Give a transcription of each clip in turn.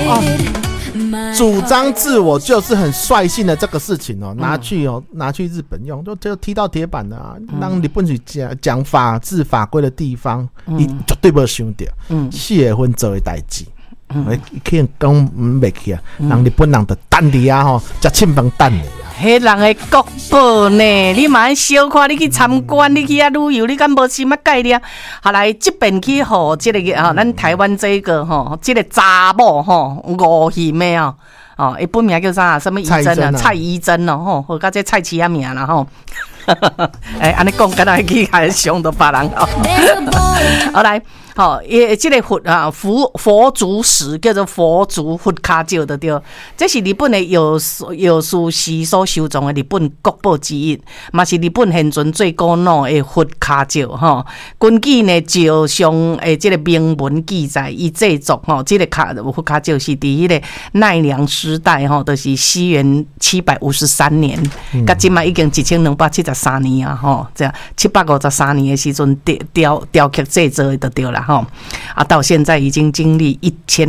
主张自我就是很率性的这个事情拿去日本用，就踢到铁板了啊！让日本去讲法治法规的地方，伊绝对无想到，4月份做的代志。可能讲袂起啊，人日本人就等你啊吼，食庆丰等你啊。 迄人的国宝呢，你嘛小看，你去参观，你去旅游，你敢无什么概念？后来这边去吼，这个咱台湾这个吼，这个查某吼吴姓的伊本名叫啥？什么怡珍啊？蔡怡珍吼，或甲这蔡奇啊名啦吼。安尼讲，敢若去还伤到别人好来。这个佛祖石叫做佛祖佛卡石的对，这是日本的有事时所收藏的日本国宝之一，嘛是日本现存最古老的佛卡石哈。根据呢石上这个铭文记载，伊制作这个佛卡石是伫迄个奈良时代就是西元753年，甲今嘛已经1273年啊这样753年的时阵雕刻制作的就对啦。到现在已经经历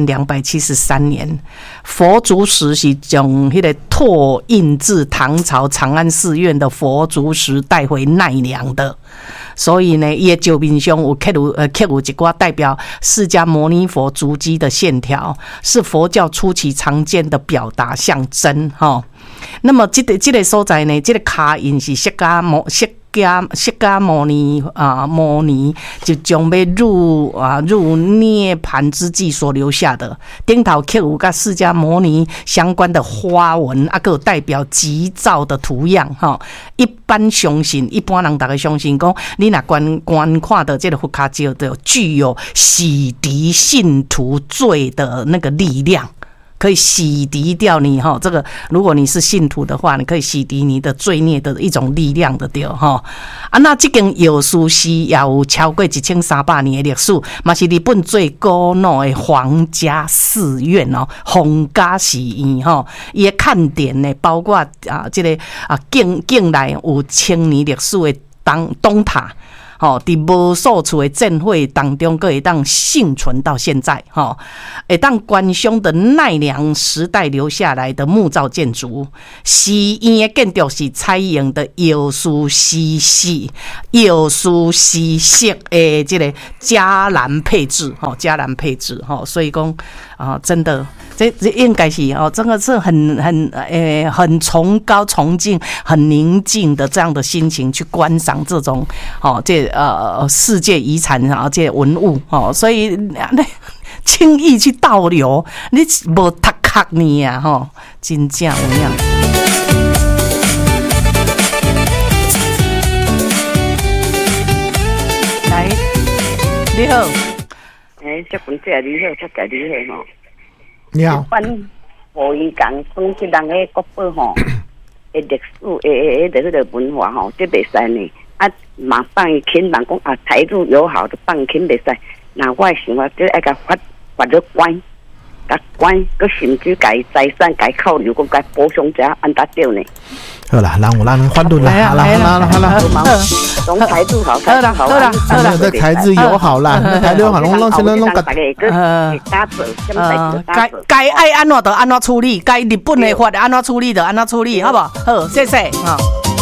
1273年，佛祖石是将那个拓印自唐朝长安寺院的佛祖石带回奈良的，所以呢，伊的石面上有刻有一寡代表释迦牟尼佛足迹的线条，是佛教初期常见的表达象征那么这个所在呢，这个卡印是释迦牟尼就将要入涅盘之际所留下的，顶头刻有跟释迦牟尼相关的花纹，还有代表吉兆的图样一般人大概相信讲，你若观看的这个佛卡石的具有洗涤信徒罪的那个力量。可以洗涤掉你这个如果你是信徒的话，你可以洗涤你的罪孽的一种力量的对那这间药师寺也有超过1300年的历史，嘛是日本最古老的皇家寺院皇家寺院伊的看点呢，包括这个境内有1000年历史的东塔。伫无数处的镇会当中，可以当幸存到现在会当观赏的奈良时代留下来的木造建筑。寺院的建筑是采用的药师寺式的这个伽蓝配置所以讲真的这应该是真的是很崇高崇敬很宁静的这样的心情去观赏这种世界遗产这文物所以轻易去倒流你无读壳呢真正有样。来，你好。 小文姐你好，大家你好你好。 一般无伊讲讲这人的国宝的历史的个文化这袂使呢。马放轻人讲台日友好的放轻袂使，那我想法就爱甲发了关，甲关，佮甚至甲财产甲考虑，讲甲补偿一下，安达对呢？ 好啦，人有人反论啦，好啦， 从台日好， 好啦，那台日友好啦，台日友好，拢现在拢甲大家个打做， 该爱安怎就安怎处理，该日本的法安怎处理就安怎处理，好不好？好，谢谢